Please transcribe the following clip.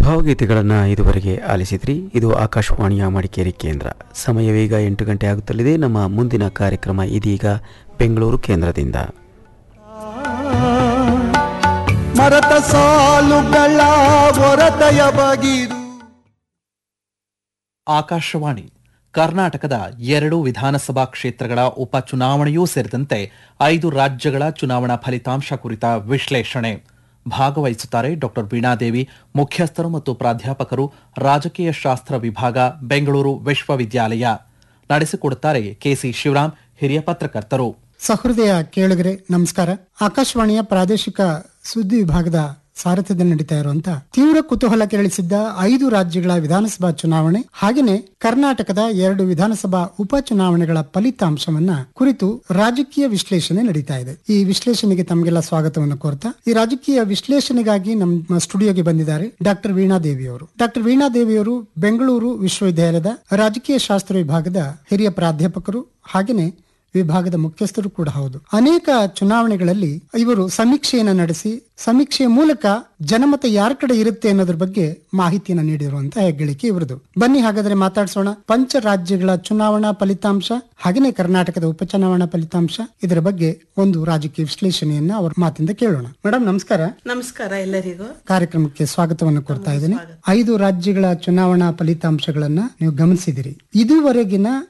ಭಾವಗೀತೆಗಳನ್ನು ಇದುವರೆಗೆ ಆಲಿಸಿದ್ರಿ. ಇದು ಆಕಾಶವಾಣಿಯ ಮಡಿಕೇರಿ ಕೇಂದ್ರ. ಸಮಯವೀಗ 8 ಗಂಟೆ ಆಗುತ್ತಲಿದೆ. ನಮ್ಮ ಮುಂದಿನ ಕಾರ್ಯಕ್ರಮ ಇದೀಗ ಬೆಂಗಳೂರು ಕೇಂದ್ರದಿಂದ. ಮರತ ಸಾಲುಗಳ ಹೊರತಯ ಬಗಿರು. ಆಕಾಶವಾಣಿ ಕರ್ನಾಟಕದ 2 ವಿಧಾನಸಭಾ ಕ್ಷೇತ್ರಗಳ ಉಪಚುನಾವಣೆಯೂ ಸೇರಿದಂತೆ 5 ರಾಜ್ಯಗಳ ಚುನಾವಣಾ ಫಲಿತಾಂಶ ಕುರಿತ ವಿಶ್ಲೇಷಣೆ. ಭಾಗವಹಿಸುತ್ತಾರೆ ಡಾಕ್ಟರ್ ವೀಣಾದೇವಿ, ಮುಖ್ಯಸ್ಥರು ಮತ್ತು ಪ್ರಾಧ್ಯಾಪಕರು, ರಾಜಕೀಯ ಶಾಸ್ತ್ರ ವಿಭಾಗ, ಬೆಂಗಳೂರು ವಿಶ್ವವಿದ್ಯಾಲಯ. ನಡೆಸಿಕೊಡುತ್ತಾರೆ ಕೆಸಿ ಶಿವರಾಮ್, ಹಿರಿಯ ಪತ್ರಕರ್ತರು. ಸಹೃದಯ ಕೇಳುಗರೆ ನಮಸ್ಕಾರ. ಆಕಾಶವಾಣಿಯ ಪ್ರಾದೇಶಿಕ ಸುದ್ದಿ ವಿಭಾಗದ ಸಾರಥ್ಯದಲ್ಲಿ ನಡೀತಾ ಇರುವಂತಹ ತೀವ್ರ ಕುತೂಹಲ ಕೆರಳಿಸಿದ್ದ 5 ರಾಜ್ಯಗಳ ವಿಧಾನಸಭಾ ಚುನಾವಣೆ ಹಾಗೆಯೇ ಕರ್ನಾಟಕದ 2 ವಿಧಾನಸಭಾ ಉಪಚುನಾವಣೆಗಳ ಫಲಿತಾಂಶವನ್ನ ಕುರಿತು ರಾಜಕೀಯ ವಿಶ್ಲೇಷಣೆ ನಡೀತಾ ಇದೆ. ಈ ವಿಶ್ಲೇಷಣೆಗೆ ತಮಗೆಲ್ಲ ಸ್ವಾಗತವನ್ನು ಕೋರ್ತಾ, ಈ ರಾಜಕೀಯ ವಿಶ್ಲೇಷಣೆಗಾಗಿ ನಮ್ಮ ಸ್ಟುಡಿಯೋಗೆ ಬಂದಿದ್ದಾರೆ ಡಾಕ್ಟರ್ ವೀಣಾದೇವಿ ಅವರು. ಡಾಕ್ಟರ್ ವೀಣಾದೇವಿ ಅವರು ಬೆಂಗಳೂರು ವಿಶ್ವವಿದ್ಯಾಲಯದ ರಾಜಕೀಯ ಶಾಸ್ತ್ರ ವಿಭಾಗದ ಹಿರಿಯ ಪ್ರಾಧ್ಯಾಪಕರು ಹಾಗೆಯೇ ವಿಭಾಗದ ಮುಖ್ಯಸ್ಥರು ಕೂಡ ಹೌದು. ಅನೇಕ ಚುನಾವಣೆಗಳಲ್ಲಿ ಇವರು ಸಮೀಕ್ಷೆಯನ್ನ ನಡೆಸಿ ಸಮೀಕ್ಷೆಯ ಮೂಲಕ ಜನಮತ ಯಾರ ಕಡೆ ಇರುತ್ತೆ ಅನ್ನೋದ್ರ ಬಗ್ಗೆ ಮಾಹಿತಿಯನ್ನು ನೀಡಿರುವಂತಹ ಹೆಗ್ಗಳಿಕೆ ಇವರದು. ಬನ್ನಿ ಹಾಗಾದ್ರೆ ಮಾತಾಡ್ಸೋಣ. ಪಂಚ ರಾಜ್ಯಗಳ ಚುನಾವಣಾ ಫಲಿತಾಂಶ ಹಾಗೆಯೇ ಕರ್ನಾಟಕದ ಉಪಚುನಾವಣಾ ಫಲಿತಾಂಶ, ಇದರ ಬಗ್ಗೆ ಒಂದು ರಾಜಕೀಯ ವಿಶ್ಲೇಷಣೆಯನ್ನ ಅವ್ರ ಮಾತಿಂದ ಕೇಳೋಣ. ಮೇಡಮ್ ನಮಸ್ಕಾರ. ನಮಸ್ಕಾರ ಎಲ್ಲರಿಗೂ. ಕಾರ್ಯಕ್ರಮಕ್ಕೆ ಸ್ವಾಗತವನ್ನು ಕೋರ್ತಾ ಇದ್ದೀನಿ. 5 ರಾಜ್ಯಗಳ ಚುನಾವಣಾ ಫಲಿತಾಂಶಗಳನ್ನ ನೀವು ಗಮನಿಸಿದಿರಿ. ಇದುವರೆಗಿನ